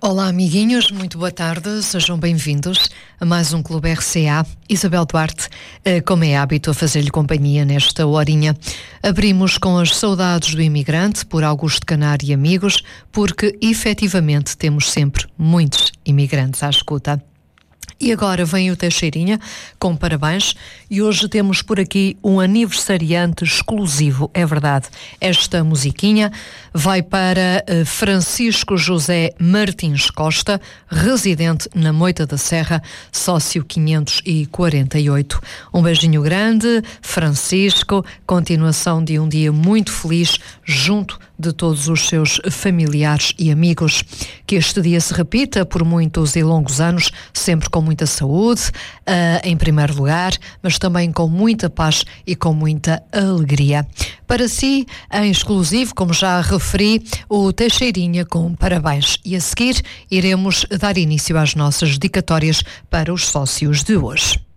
Olá, amiguinhos, muito boa tarde, sejam bem-vindos a mais um Clube RCA. Isabel Duarte, como é hábito, a fazer-lhe companhia nesta horinha. Abrimos com as saudades do imigrante, por Augusto Canário e amigos, porque efetivamente temos sempre muitos imigrantes à escuta. E agora vem o Teixeirinha com parabéns e hoje temos por aqui um aniversariante exclusivo, é verdade. Esta musiquinha vai para Francisco José Martins Costa, residente na Moita da Serra, sócio 548. Um beijinho grande, Francisco, continuação de um dia muito feliz junto de todos os seus familiares e amigos. Que este dia se repita por muitos e longos anos, sempre com muita saúde, em primeiro lugar, mas também com muita paz e com muita alegria. Para si, em exclusivo, como já referi, o Teixeirinha com parabéns. E a seguir, iremos dar início às nossas dedicatórias para os sócios de hoje.